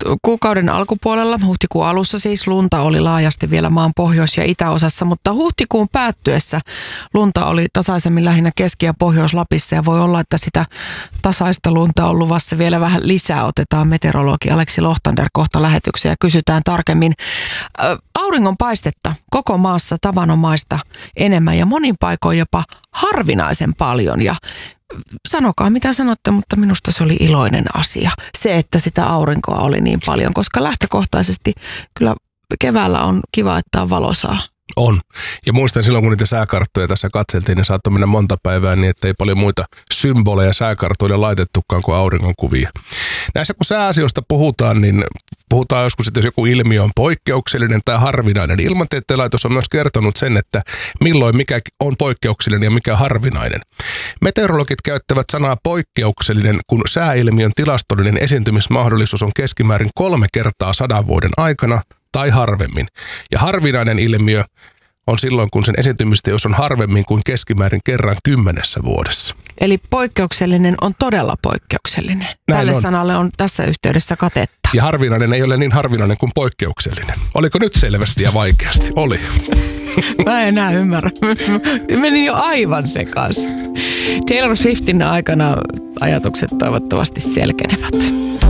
kuukauden alkupuolella, huhtikuun alussa siis, lunta oli laajasti vielä maan pohjois- ja itäosassa, mutta huhtikuun päättyessä lunta oli tasaisemmin lähinnä Keski- ja Pohjois-Lapissa ja voi olla, että sitä tasaista lunta on luvassa vielä vähän lisää. Otetaan meteorologi Aleksi Lohtander kohta lähetykseen ja kysytään tarkemmin. Auringonpaistetta koko maassa tavanomaista enemmän ja monin paikoin jopa harvinaisen paljon ja sanokaa mitä sanotte, mutta minusta se oli iloinen asia. Se, että sitä aurinkoa oli niin paljon, koska lähtökohtaisesti kyllä keväällä on kiva, että on valosaa. On. Ja muistan silloin, kun niitä sääkarttoja tässä katseltiin, niin saattoi mennä monta päivää niin, että ei paljon muita symboleja sääkartoille laitettukaan kuin auringonkuvia. Näissä kun sääasioista puhutaan, niin puhutaan joskus, että jos joku ilmiö on poikkeuksellinen tai harvinainen. Ilmatieteen laitos on myös kertonut sen, että milloin mikä on poikkeuksellinen ja mikä harvinainen. Meteorologit käyttävät sanaa poikkeuksellinen, kun sääilmiön tilastollinen esiintymismahdollisuus on keskimäärin 3 kertaa 100 vuoden aikana tai harvemmin. Ja harvinainen ilmiö on silloin, kun sen esiintymisteos on harvemmin kuin keskimäärin kerran 10 vuodessa. Eli poikkeuksellinen on todella poikkeuksellinen. Näin Tälle on. sanalle on tässä yhteydessä katetta. Ja harvinainen ei ole niin harvinainen kuin poikkeuksellinen. Oliko nyt selvästi ja vaikeasti? Oli. Mä en enää ymmärrä. Menin jo aivan sekaisin. Taylor Swiftin aikana ajatukset toivottavasti selkenevät.